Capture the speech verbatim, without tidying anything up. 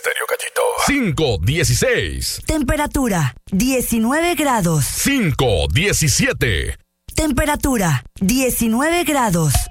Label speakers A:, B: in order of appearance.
A: Estéreo Gallito. cinco dieciséis.
B: Temperatura diecinueve grados.
A: cinco diecisiete.
B: Temperatura diecinueve grados.